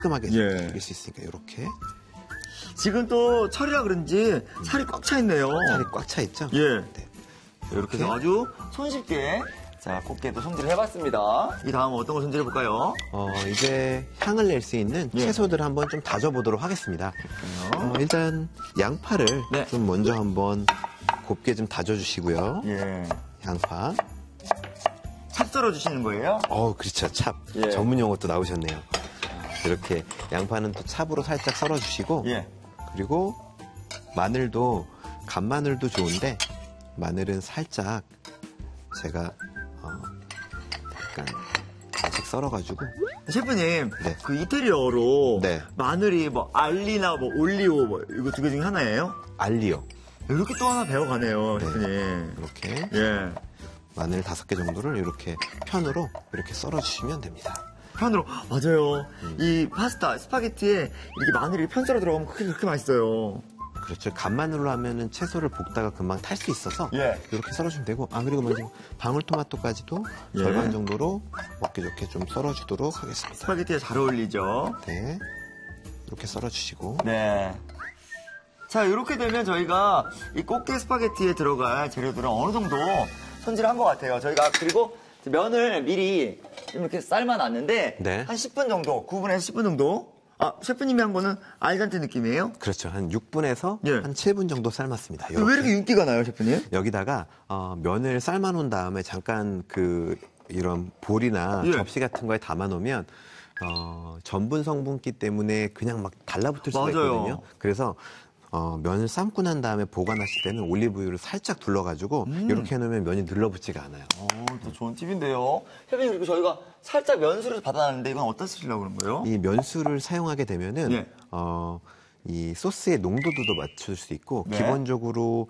깔끔하게 익을 수 있으니까 이렇게. 지금 또 철이라 그런지 살이 꽉 차 있네요. 살이 꽉 차 있죠? 예. 네. 이렇게 해서 아주 손쉽게 자 꽃게도 손질을 해봤습니다. 이 다음 어떤 걸 손질해 볼까요? 이제 향을 낼 수 있는 채소들을 한번 좀 다져보도록 하겠습니다. 일단 양파를 좀 먼저 한번 곱게 좀 다져주시고요. 예. 양파. 찹 썰어주시는 거예요? 그렇죠. 찹. 전문 용어 또 나오셨네요. 이렇게 양파는 또 찹으로 살짝 썰어주시고 그리고 마늘도 간마늘도 좋은데 마늘은 살짝 제가 약간 아직 썰어가지고 셰프님 그 이태리어로 네. 마늘이 뭐 알리나 뭐 올리오 뭐 이거 두 개 중에 하나예요? 알리오. 이렇게 또 하나 배워가네요, 셰프님. 이렇게 마늘 5개 정도를 이렇게 편으로 이렇게 썰어주시면 됩니다. 편으로 맞아요. 이 파스타 스파게티에 이렇게 마늘이 편 썰어 들어가면 그렇게 맛있어요. 그렇죠. 간마늘로 하면은 채소를 볶다가 금방 탈 수 있어서 이렇게 썰어주면 되고 그리고 먼저 방울토마토까지도 절반 정도로 먹기 좋게 좀 썰어주도록 하겠습니다. 스파게티에 잘 어울리죠. 네. 이렇게 썰어주시고 네. 자, 이렇게 되면 저희가 이 꽃게 스파게티에 들어갈 재료들은 어느 정도 손질한 것 같아요. 저희가 그리고 면을 미리 이렇게 삶아놨는데 한 10분 정도, 9분에서 10분 정도. 셰프님이 한 거는 알단테 느낌이에요? 그렇죠. 한 6분에서 한 7분 정도 삶았습니다. 왜 이렇게 윤기가 나요, 셰프님? 여기다가 면을 삶아놓은 다음에 잠깐 이런 볼이나 접시 같은 거에 담아놓으면 전분 성분기 때문에 그냥 막 달라붙을 수가 있거든요. 그래서 면을 삶고 난 다음에 보관하실 때는 올리브유를 살짝 둘러가지고 이렇게 해놓으면 면이 눌러붙지가 않아요. 또 좋은 팁인데요. 셰프님, 그리고 저희가 살짝 면수를 받아놨는데 이건 어디다 쓰시려고 그런 거예요? 이 면수를 사용하게 되면은 이 소스의 농도도 맞출 수 있고 기본적으로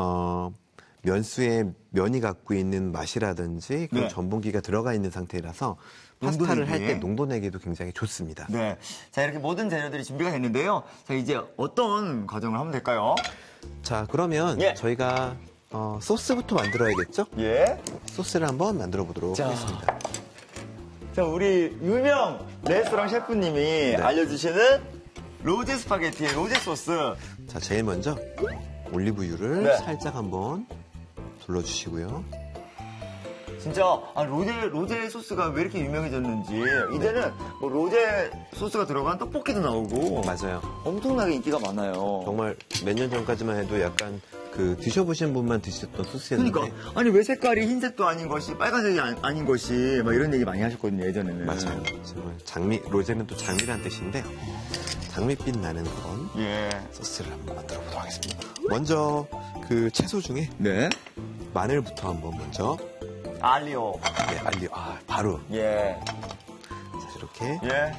면수에 면이 갖고 있는 맛이라든지 그런 전분기가 들어가 있는 상태라서 파스타를 할 때 농도 내기도 굉장히 좋습니다. 네. 자, 이렇게 모든 재료들이 준비가 됐는데요. 자, 이제 어떤 과정을 하면 될까요? 자, 그러면 저희가 소스부터 만들어야겠죠? 소스를 한번 만들어 보도록 하겠습니다. 자, 우리 유명 레스토랑 셰프님이 알려주시는 로제 스파게티의 로제 소스. 자, 제일 먼저 올리브유를 살짝 한번 둘러주시고요. 진짜 로제 소스가 왜 이렇게 유명해졌는지 이제는 뭐 로제 소스가 들어간 떡볶이도 나오고 맞아요. 엄청나게 인기가 많아요. 정말 몇 년 전까지만 해도 약간 드셔보신 분만 드셨던 소스였는데 그러니까 아니 왜 색깔이 흰색도 아닌 것이 빨간색이 아닌 것이 막 이런 얘기 많이 하셨거든요, 예전에는. 맞아요. 정말 로제는 또 장미란 뜻인데 장밋빛 나는 그런 소스를 한번 만들어 보도록 하겠습니다. 먼저 채소 중에 마늘부터 한번 먼저 알리오. 알리오. 바로. 자, 이렇게.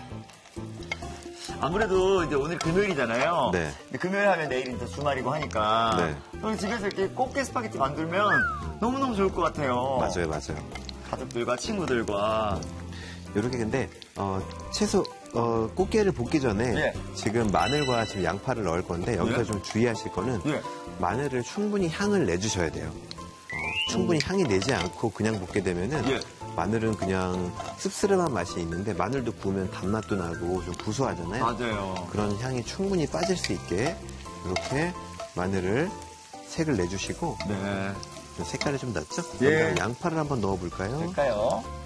아무래도 이제 오늘 금요일이잖아요. 네. 근데 금요일 하면 내일이 또 주말이고 하니까. 저희 집에서 이렇게 꽃게 스파게티 만들면 너무너무 좋을 것 같아요. 맞아요. 가족들과 친구들과. 이렇게 근데, 꽃게를 볶기 전에 지금 마늘과 지금 양파를 넣을 건데 여기서 좀 주의하실 거는 마늘을 충분히 향을 내주셔야 돼요. 충분히 향이 내지 않고 그냥 볶게 되면은 마늘은 그냥 씁쓸한 맛이 있는데 마늘도 구우면 단맛도 나고 좀 구수하잖아요. 맞아요. 그런 향이 충분히 빠질 수 있게 이렇게 마늘을 색을 내주시고 색깔이 좀 났죠? 양파를 한번 넣어볼까요? 될까요?